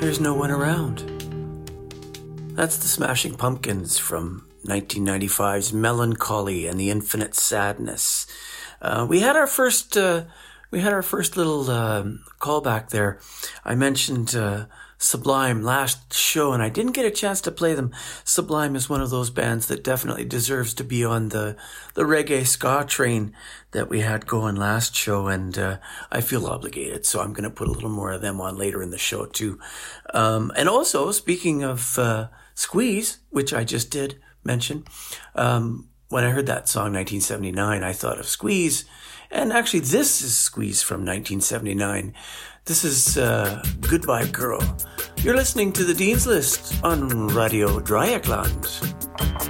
There's No One Around. That's the Smashing Pumpkins from 1995's Melancholy and the Infinite Sadness. We had our first little callback there. I mentioned Sublime last show, and I didn't get a chance to play them. Sublime is one of those bands that definitely deserves to be on the reggae ska train that we had going last show, and I feel obligated, so I'm going to put a little more of them on later in the show too. And also, speaking of Squeeze, which I just did mention, when I heard that song 1979, I thought of Squeeze, and actually this is Squeeze from 1979. This is Goodbye Girl. You're listening to the Dean's List on Radio Dreieckland.